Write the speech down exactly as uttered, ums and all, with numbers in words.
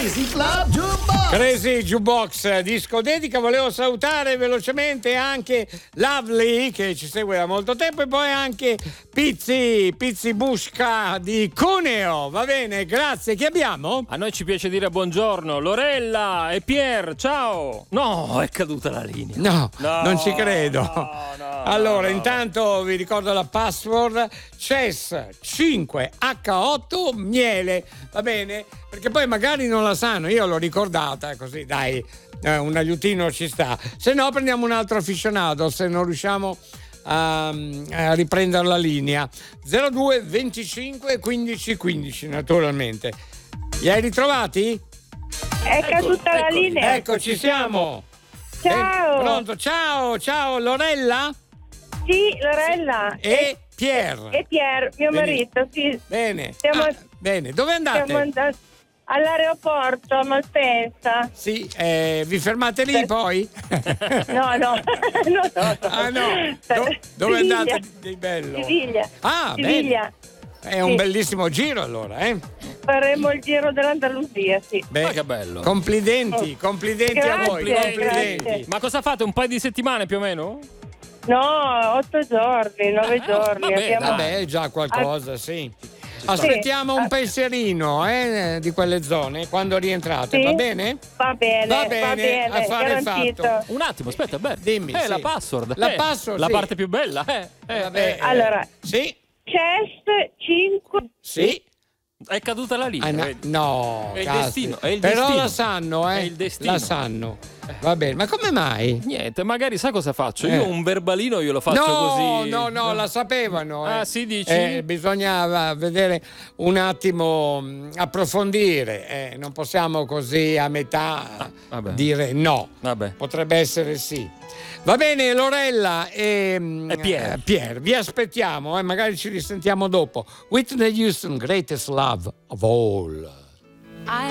Crazy Club Jukebox. Crazy Jukebox, disco dedica. Volevo salutare velocemente anche Lovely, che ci segue da molto tempo, e poi anche Pizzi, Pizzi Busca di Cuneo. Va bene, grazie. Chi abbiamo? A noi ci piace dire buongiorno. Lorella e Pier, ciao. No, è caduta la linea. No, No, non ci credo. no, no, allora, no. intanto vi ricordo la password: C E S cinque H otto miele. Va bene? Perché poi magari non la sanno, io l'ho ricordata, così dai, eh, un aiutino ci sta. Se no prendiamo un altro afficionato, se non riusciamo a, a riprendere la linea. zero due venticinque quindici quindici, naturalmente. Li hai ritrovati? È caduta la linea. Ecco, ci siamo. Ciao. Eh, pronto, ciao, ciao, Lorella? Sì, Lorella. E Pier. E Pier, mio Bene. marito, sì. Bene. Siamo, Ah, bene, dove andate? siamo andati all'aeroporto a Malpensa. Sì, eh, vi fermate lì poi? No, no. no, no. Ah no, Do- dove Siviglia. andate di bello? Siviglia. Ah, Siviglia. bene. È un Sì. bellissimo giro allora, eh? Faremo il giro dell'Andalusia, sì. Beh, Ma che bello. complimenti, complimenti a Grazie, voi, complimenti. grazie. Ma cosa fate? Un paio di settimane più o meno? No, otto giorni, nove Ah, giorni. vabbè, Abbiamo... Vabbè, è già qualcosa, sì. Aspettiamo un pensierino eh, di quelle zone quando rientrate, Sì? va bene? Va bene, Va va bene, bene, affare garantito. fatto. Un attimo, aspetta, beh. Dimmi, Eh, sì. la password. La eh, password, La sì. parte più bella. Eh, eh, Vabbè, eh. Allora, Sì, C E S cinque. sì. È caduta la linea. Ah, no, vedi? no, È il cazzo. destino, è il Però destino. la sanno, eh? È il destino. La sanno. Va bene, ma come mai? Niente, magari sa cosa faccio? Eh. Io un verbalino io lo faccio no, così. no, no, la sapevano. Ah, eh. sì, dici? Eh, bisognava vedere un attimo, mh, approfondire. eh, Non possiamo così a metà vabbè. dire no. Vabbè. Potrebbe essere sì. Va bene, Lorella e, mh, E Pier. eh, Pier, vi aspettiamo, eh, magari ci risentiamo dopo. Whitney Houston, Greatest Love of All.